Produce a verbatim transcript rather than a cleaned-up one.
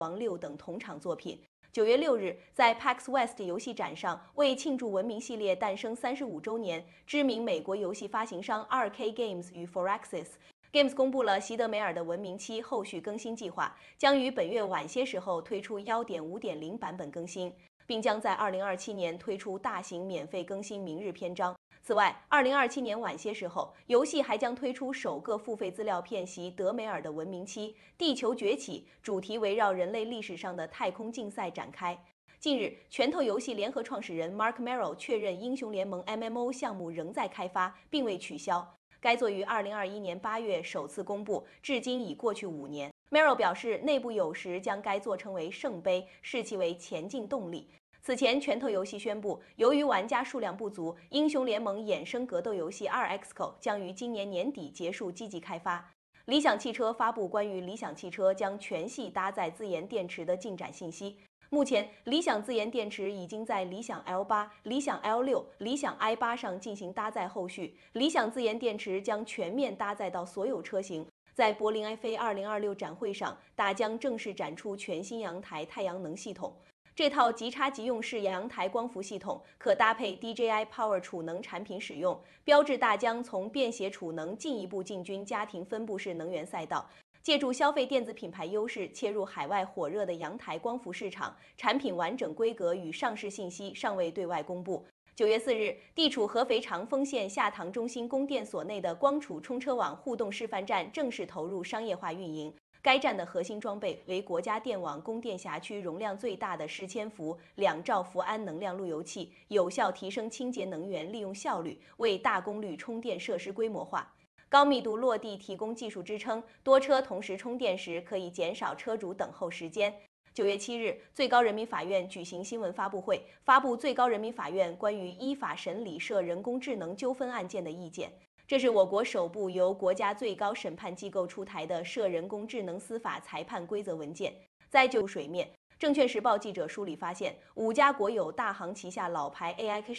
王六》等同场作品。九月六日，在 PAX West 游戏展上，为庆祝文明系列诞生三十五周年，知名美国游戏发行商 二 K Games 与 Firaxis Games 公布了席德梅尔的文明七后续更新计划，将于本月晚些时候推出 一点五点零 版本更新，并将在二零二七年推出大型免费更新明日篇章。此外，二零二七年晚些时候，游戏还将推出首个付费资料片席德梅尔的文明七：地球崛起，主题围绕人类历史上的太空竞赛展开。近日，拳头游戏联合创始人 Mark Merrill 确认，英雄联盟 M M O 项目仍在开发，并未取消。该作于二零二一年八月首次公布，至今已过去五年。Merrill 表示，内部有时将该作称为圣杯，视其为前进动力。此前，拳头游戏宣布，由于玩家数量不足，英雄联盟衍生格斗游戏 二 X C O 将于今年年底结束积极开发。理想汽车发布关于理想汽车将全系搭载自研电池的进展信息。目前，理想自研电池已经在理想 L 八、理想 L 六、理想 i 八上进行搭载后续，理想自研电池将全面搭载到所有车型。在柏林 F A 二零二六展会上，大疆正式展出全新阳台太阳能系统。这套即插即用式阳台光伏系统可搭配 D J I Power 储能产品使用，标志大疆从便携储能进一步进军家庭分布式能源赛道，借助消费电子品牌优势切入海外火热的阳台光伏市场。产品完整规格与上市信息尚未对外公布。九月四日，地处合肥长丰县下塘中心供电所内的光储充车网互动示范站正式投入商业化运营。该站的核心装备为国家电网供电辖区容量最大的十千伏两兆伏安能量路由器，有效提升清洁能源利用效率，为大功率充电设施规模化、高密度落地提供技术支撑。多车同时充电时，可以减少车主等候时间。九月七日，最高人民法院举行新闻发布会，发布最高人民法院关于依法审理涉人工智能纠纷案件的意见。这是我国首部由国家最高审判机构出台的涉人工智能司法裁判规则文件。在就水面，证券时报记者梳理发现，五家国有大行旗下老牌 A I